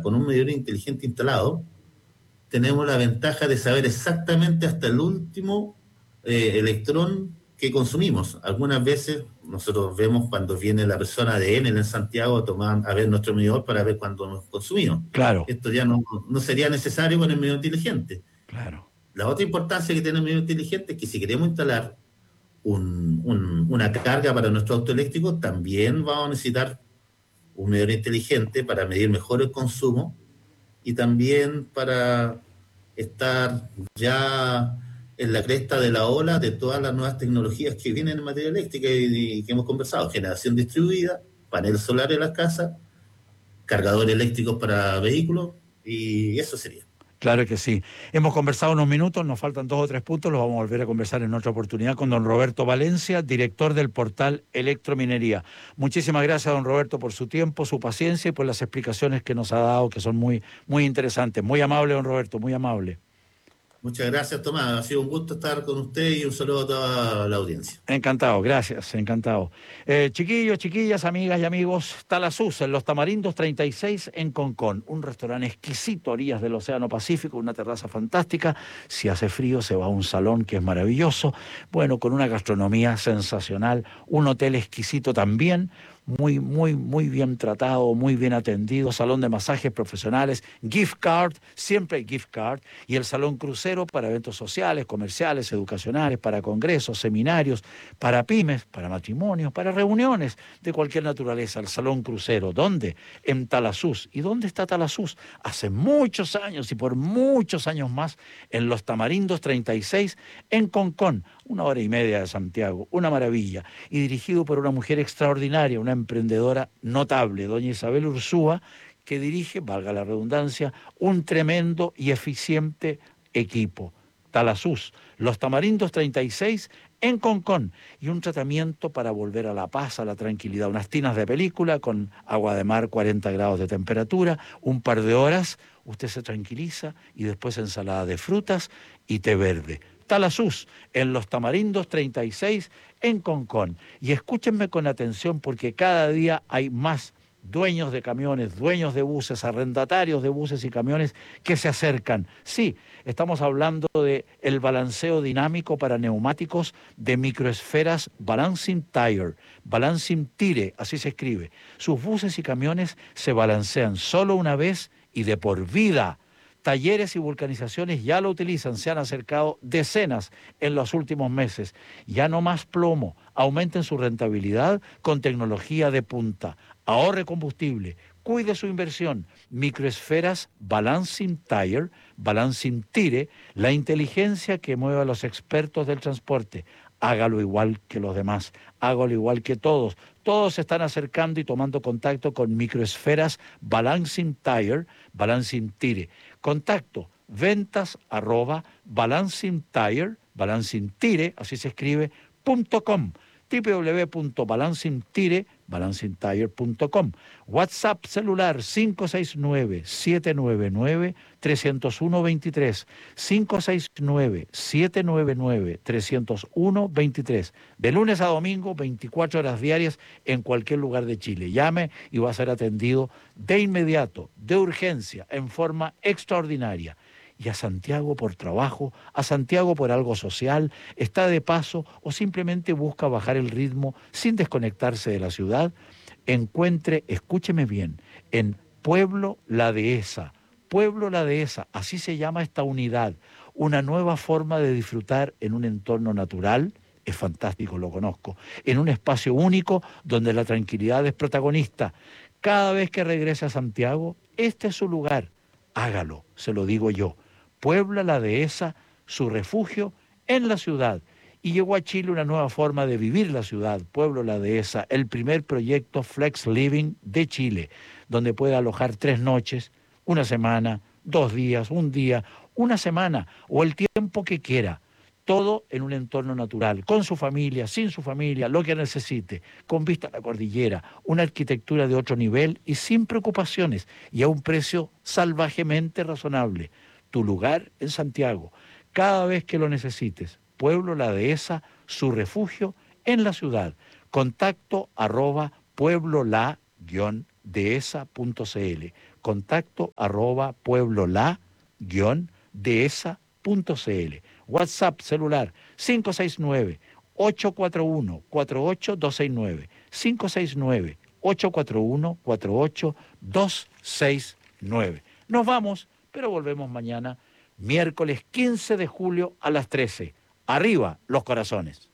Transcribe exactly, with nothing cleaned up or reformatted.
con un medidor inteligente instalado, tenemos la ventaja de saber exactamente hasta el último eh, electrón que consumimos. Algunas veces nosotros vemos cuando viene la persona de Enel en Santiago a tomar a ver nuestro medidor para ver cuánto hemos consumido. Claro, Esto ya no, no sería necesario con el medidor inteligente. claro. La otra importancia que tiene el medidor inteligente es que si queremos instalar un, un, una carga para nuestro auto eléctrico, también vamos a necesitar un medidor inteligente para medir mejor el consumo y también para estar ya en la cresta de la ola de todas las nuevas tecnologías que vienen en materia eléctrica y, y que hemos conversado: generación distribuida, paneles solares en las casas, cargadores eléctricos para vehículos, y eso sería. Claro que sí. Hemos conversado unos minutos, nos faltan dos o tres puntos, los vamos a volver a conversar en otra oportunidad con don Roberto Valencia, director del portal Electrominería. Muchísimas gracias, don Roberto, por su tiempo, su paciencia y por las explicaciones que nos ha dado, que son muy, muy interesantes. Muy amable, don Roberto, muy amable. Muchas gracias, Tomás. Ha sido un gusto estar con usted y un saludo a toda la audiencia. Encantado, gracias, encantado. Eh, chiquillos, chiquillas, amigas y amigos, Talasús, en Los Tamarindos treinta y seis en Concón, un restaurante exquisito a orillas del Océano Pacífico, una terraza fantástica. Si hace frío se va a un salón que es maravilloso, bueno, con una gastronomía sensacional, un hotel exquisito también, muy, muy, muy bien tratado, muy bien atendido, salón de masajes profesionales, gift card, siempre hay gift card, y el salón crucero para eventos sociales, comerciales, educacionales, para congresos, seminarios, para pymes, para matrimonios, para reuniones de cualquier naturaleza. El salón crucero, ¿dónde? En Talasús. ¿Y dónde está Talasús? Hace muchos años y por muchos años más, en Los Tamarindos treinta y seis, en Concón, una hora y media de Santiago, una maravilla, y dirigido por una mujer extraordinaria, una emprendedora notable, doña Isabel Ursúa, que dirige, valga la redundancia, un tremendo y eficiente equipo. Talasús, Los Tamarindos treinta y seis, en Concón, y un tratamiento para volver a la paz, a la tranquilidad, unas tinas de película con agua de mar, cuarenta grados de temperatura, un par de horas, usted se tranquiliza, y después ensalada de frutas y té verde. Talasús, en Los Tamarindos treinta y seis, en Concón. Y escúchenme con atención porque cada día hay más dueños de camiones, dueños de buses, arrendatarios de buses y camiones que se acercan. Sí, estamos hablando de el balanceo dinámico para neumáticos de Microesferas Balancing Tire, Balancing Tire, así se escribe. Sus buses y camiones se balancean solo una vez y de por vida. Talleres y vulcanizaciones ya lo utilizan, se han acercado decenas en los últimos meses. Ya no más plomo, aumenten su rentabilidad con tecnología de punta. Ahorre combustible, cuide su inversión. Microesferas Balancing Tire, Balancing Tire, la inteligencia que mueve a los expertos del transporte. Hágalo igual que los demás, hágalo igual que todos. Todos se están acercando y tomando contacto con Microesferas Balancing Tire, Balancing Tire. Contacto, ventas arroba Balancing Tire, Balancing Tire, así se escribe, punto com, doble u doble u doble u punto balancing tire, balancing tire punto com. WhatsApp celular cinco seis nueve, siete nueve nueve, tres cero uno dos tres, cinco seis nueve, siete nueve nueve, tres cero uno dos tres. De lunes a domingo, veinticuatro horas diarias en cualquier lugar de Chile. Llame y va a ser atendido de inmediato, de urgencia, en forma extraordinaria. Y a Santiago por trabajo, a Santiago por algo social, está de paso o simplemente busca bajar el ritmo sin desconectarse de la ciudad, encuentre, escúcheme bien, en Pueblo La Dehesa, Pueblo La Dehesa, así se llama esta unidad, una nueva forma de disfrutar en un entorno natural. Es fantástico, lo conozco, en un espacio único donde la tranquilidad es protagonista. Cada vez que regrese a Santiago, este es su lugar. Hágalo, se lo digo yo. Puebla La Dehesa, su refugio en la ciudad. Y llegó a Chile una nueva forma de vivir la ciudad, Pueblo La Dehesa, el primer proyecto Flex Living de Chile, donde puede alojar tres noches, una semana, dos días, un día, una semana o el tiempo que quiera. Todo en un entorno natural, con su familia, sin su familia, lo que necesite, con vista a la cordillera, una arquitectura de otro nivel y sin preocupaciones y a un precio salvajemente razonable. Tu lugar en Santiago, cada vez que lo necesites. Pueblo La Dehesa, su refugio en la ciudad. Contacto arroba pueblo la guión dehesa punto cl. contacto arroba pueblola guión dehesa punto cl. WhatsApp celular cinco seis nueve, ocho cuatro uno, cuatro ocho dos seis nueve, cinco seis nueve, ocho cuatro uno, cuatro ocho dos seis nueve. Nos vamos, pero volvemos mañana, miércoles quince de julio a las trece. Arriba los corazones.